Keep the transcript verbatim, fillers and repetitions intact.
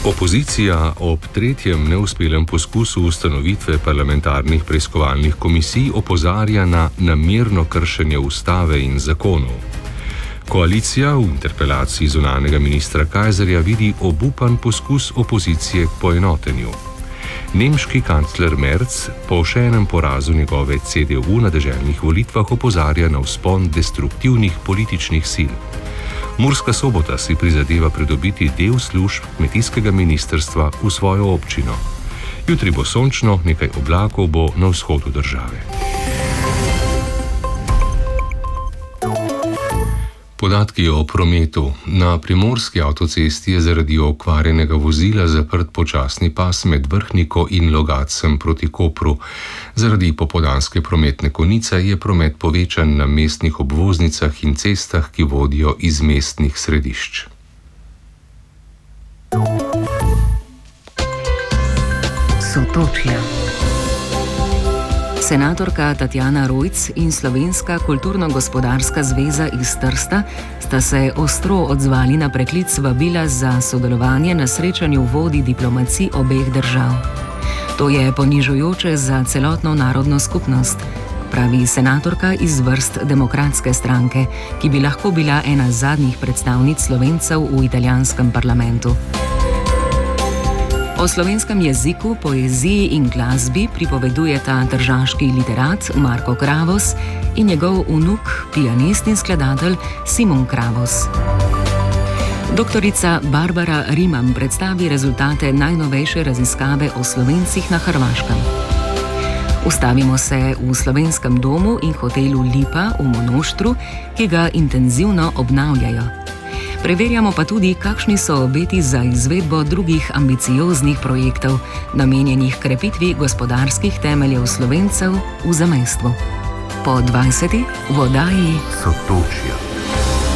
Opozicija ob tretjem neuspelem poskusu ustanovitve parlamentarnih preiskovalnih komisij opozarja na namerno kršenje ustave in zakonov. Koalicija v interpelaciji zunanjega ministra Kajzerja vidi obupan poskus opozicije k poenotenju. Nemški kancler Merz po še enem porazu njegove C D U na deželnih volitvah opozarja na vzpon destruktivnih političnih sil. Murska Sobota si prizadeva pridobiti del služb kmetijskega ministrstva v svojo občino. Jutri bo sončno, nekaj oblakov bo na vzhodu države. Podatki o prometu. Na primorski avtocesti je zaradi okvarjenega vozila zaprt počasni pas med Vrhniko in Logatcem proti Kopru. Zaradi popoldanske prometne konice je promet povečan na mestnih obvoznicah in cestah, ki vodijo iz mestnih središč. Sotočja. Senatorka Tatjana Rojc in Slovenska kulturno-gospodarska zveza iz Trsta sta se ostro odzvali na preklic vabila za sodelovanje na srečanju vodij diplomacij obeh držav. To je ponižujoče za celotno narodno skupnost, pravi senatorka iz vrst Demokratske stranke, ki bi lahko bila ena zadnjih predstavnic Slovencev v italijanskem parlamentu. O slovenskem jeziku, poeziji in glasbi pripovedujeta tržaški literat Marko Kravos in njegov vnuk, pianist in skladatelj Simon Kravos. Doktorica Barbara Riman predstavi rezultate najnovejše raziskave o Slovencih na Hrvaškem. Ustavimo se v slovenskem domu in hotelu Lipa v Monoštru, ki ga intenzivno obnavljajo. Preverjamo pa tudi, kakšni so obeti za izvedbo drugih ambicioznih projektov, namenjenih krepitvi gospodarskih temeljev Slovencev v zamejstvu. Po dvajseti v oddaji Sotočja.